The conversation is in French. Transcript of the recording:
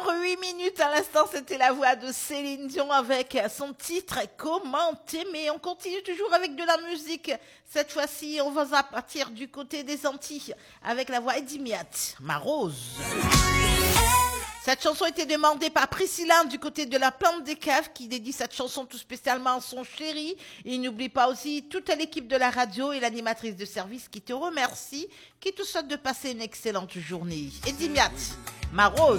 8 à l'instant, c'était la voix de Céline Dion avec son titre Comment t'aimer. On continue toujours avec de la musique. Cette fois-ci, on va partir du côté des Antilles avec la voix Eddie Miat, Ma Rose. Cette chanson a été demandée par Priscilla du côté de la Plante des Caves qui dédie cette chanson tout spécialement à son chéri. Et n'oublie pas aussi toute l'équipe de la radio et l'animatrice de service qui te remercie, qui te souhaite de passer une excellente journée. Eddie Miat, Ma Rose.